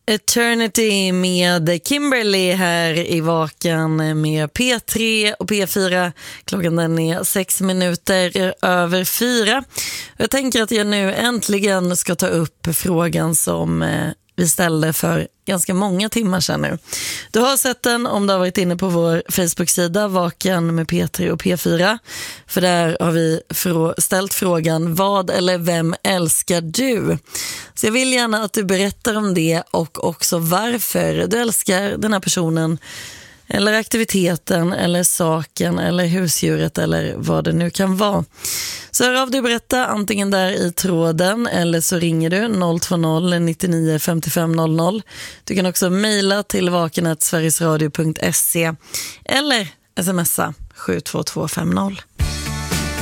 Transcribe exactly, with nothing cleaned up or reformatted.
Eternity med Kimberly här i Vaken med P tre och P fyra. Klockan den är sex minuter över fyra. Jag tänker att jag nu äntligen ska ta upp frågan som eh, vi ställde för ganska många timmar sedan nu. Du har sett den om du har varit inne på vår Facebook-sida Vaken med P tre och P fyra. För där har vi frå- ställt frågan: vad eller vem älskar du? Så jag vill gärna att du berättar om det och också varför du älskar den här personen eller aktiviteten eller saken eller husdjuret eller vad det nu kan vara. Så hör av dig och berätta antingen där i tråden eller så ringer du noll två noll nittionio femtiofem noll noll. Du kan också mejla till vaken at sverigesradio punkt se eller smsa sju två två fem noll.